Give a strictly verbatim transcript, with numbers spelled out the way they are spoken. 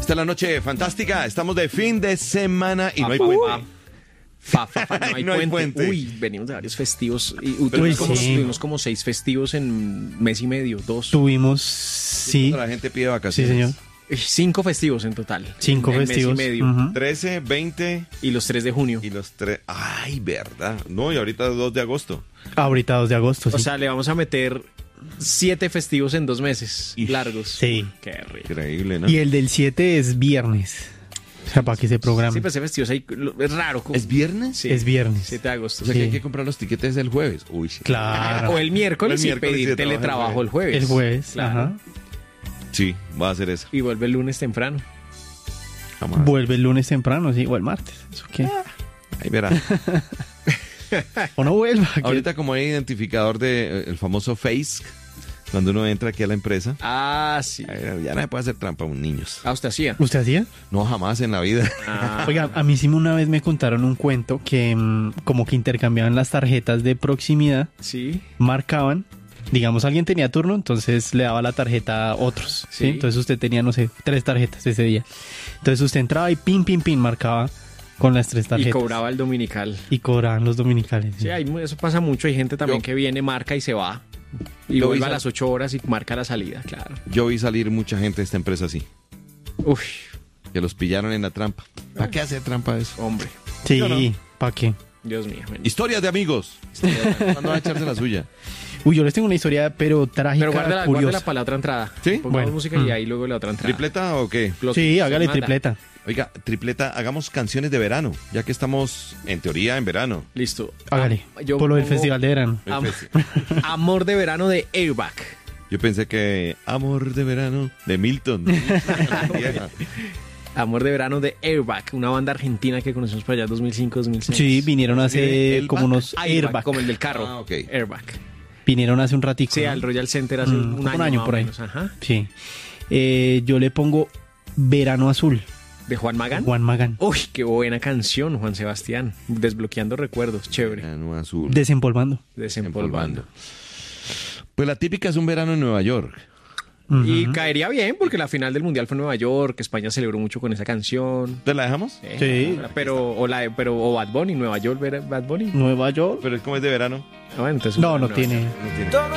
Esta es la noche fantástica. Estamos de fin de semana y Pa, no hay pa, puente. pa. Fa, fa, fa, no hay, No hay puente. puente. Uy, venimos de varios festivos. Y, uy, Pero tuvimos, sí. como, tuvimos como seis festivos en mes y medio, dos. Tuvimos, sí, La gente pide sí vacaciones. señor, Eh, Cinco festivos en total. cinco en festivos. Mes y medio. Ujú. trece, veinte Y los tres de junio. y los tres. Ay, verdad. No, y ahorita dos de agosto. Ahorita dos de agosto, O sí. sea, le vamos a meter siete festivos en dos meses Ish. largos. Sí. Qué rico. Increíble, ¿no? Y el del siete es viernes. O sea, para que se programe. Sí, pues ese festivo es, ahí, lo- es raro. como- ¿Es viernes? Sí, Es viernes. siete de agosto. O sea Sí. que hay que comprar los tiquetes el jueves. Uy, sí. Claro. O el miércoles, O el miércoles y y pedir se trabaja el teletrabajo el jueves. El jueves, Claro. ajá. Sí, va a hacer eso. Y vuelve el lunes temprano. Jamás. Vuelve el lunes temprano, sí, o el martes. ¿Eso qué? Ahí verá. O no vuelva. que- Ahorita como hay identificador de eh, el famoso Face, cuando uno entra aquí a la empresa, Ah, sí. eh, ya no se puede hacer trampa a un niños. Ah, usted hacía. ¿Usted hacía? No, jamás en la vida. Ah, Oiga, a mí sí una vez me contaron un cuento que mm, como que intercambiaban las tarjetas de proximidad, sí. marcaban, digamos alguien tenía turno, entonces le daba la tarjeta a otros, ¿sí? Sí. Entonces usted tenía, no sé, tres tarjetas ese día. Entonces usted entraba y pin, pin, pin, marcaba con las tres Y tarjetas. cobraba el dominical. Y cobraban los dominicales. Sí, hay mu- eso pasa mucho. Hay gente también Yo- que viene, marca y se va. Y Yo vuelve vi a sal- las ocho horas y marca la salida, claro. Yo vi salir mucha gente de esta empresa así, Uf, que los pillaron en la trampa. ¿Para qué hacer trampa de eso? hombre. Sí, Yo no. ¿para qué? Dios mío. bueno. Historias de amigos. ¿Cuándo va a echarse la suya? Uy, yo les tengo una historia, pero trágica, Pero guárdala, curiosa. guárdala para la otra entrada. ¿Sí? Pongamos Bueno. música y ahí luego la otra entrada. ¿Tripleta o qué? Lo que Sí, usted hágale manda. tripleta. Oiga, tripleta, hagamos canciones de verano, ya que estamos en teoría en verano. Listo. Hágale. Ah, yo Por lo del pongo festival de verano. El Am- festi- Amor de verano de Airbag. Yo pensé que Amor de verano de Milton. Vieja. Amor de verano de Airbag, una banda argentina que conocimos por allá dos mil cinco, dos mil seis. Sí, vinieron hace ¿El como back? unos Airbag, airbag. como el del carro. Ah, ok. Airbag. Vinieron hace un ratico. Sí, ¿no? al Royal Center hace Mm, un, un año, año más por o ahí. menos, ajá. Sí. Eh, yo le pongo Verano Azul, De Juan Magán. Juan Magán. Uy, qué buena canción, Juan Sebastián. Desbloqueando recuerdos, chévere. Verano azul. Desempolvando. Desempolvando. Pues la típica es un verano en Nueva York. Y Ujú. caería bien porque la final del Mundial fue en Nueva York, España celebró mucho con esa canción. ¿Te la dejamos? Eh, Sí. Pero o, la, pero, o Bad Bunny, Nueva York, ¿ver- Bad Bunny. Nueva York. Pero es como es de verano. Ah, bueno, entonces, No, no Nueva tiene. York. No tiene. Todo